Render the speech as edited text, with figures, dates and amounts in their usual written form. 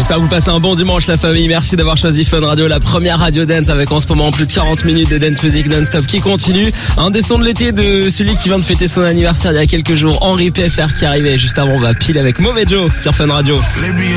J'espère que vous passez un bon dimanche la famille. Merci d'avoir choisi Fun Radio, la première radio dance avec en ce moment plus de 40 minutes de dance music non-stop qui continue. Un des sons de l'été de celui qui vient de fêter son anniversaire il y a quelques jours, Henri PFR qui arrivait juste avant. On va pile avec Mauvais Joe sur Fun Radio.